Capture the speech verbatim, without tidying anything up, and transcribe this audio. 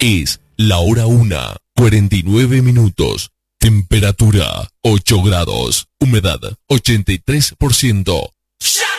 Es la hora una, cuarenta y nueve minutos. Temperatura ocho grados. Humedad ochenta y tres por ciento.